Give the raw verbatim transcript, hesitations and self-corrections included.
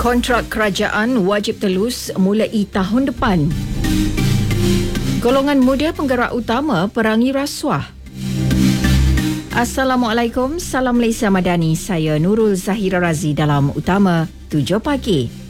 Kontrak kerajaan wajib telus mulai tahun depan. Golongan muda penggerak utama perangi rasuah. Assalamualaikum, salam Malaysia Madani. Saya Nurul Zahira Razi dalam Utama tujuh pagi.